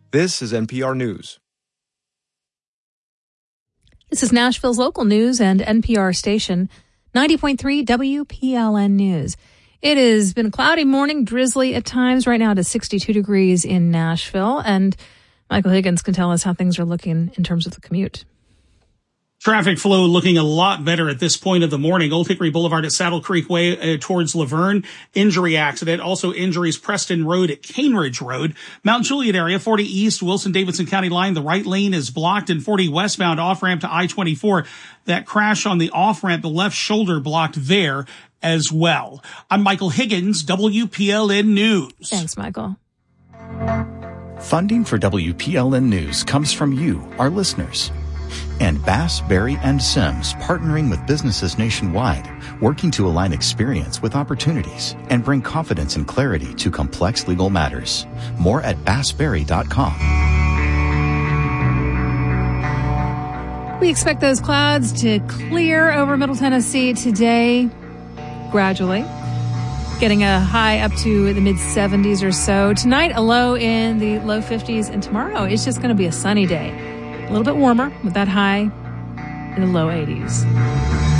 This is NPR News. This is Nashville's local news and NPR station, 90.3 WPLN News. It has been a cloudy morning, drizzly at times. Right now it is 62 degrees in Nashville. And Michael Higgins can tell us how things are looking in terms of the commute. Traffic flow looking a lot better at this point of the morning. Old Hickory Boulevard at Saddle Creek Way towards Laverne. Injury accident. Also injuries Preston Road at Cambridge Road. Mount Juliet area, 40 East, Wilson-Davidson County line. The right lane is blocked, and 40 westbound off-ramp to I-24. That crash on the off-ramp, the left shoulder blocked there as well. I'm Michael Higgins, WPLN News. Thanks, Michael. Funding for WPLN News comes from you, our listeners. And Bass, Berry & Sims, partnering with businesses nationwide, working to align experience with opportunities and bring confidence and clarity to complex legal matters. More at bassberry.com. We expect those clouds to clear over Middle Tennessee today, gradually, getting a high up to the mid-70s or so. Tonight, a low in the low 50s, and tomorrow it's just going to be a sunny day. A little bit warmer with that high in the low 80s.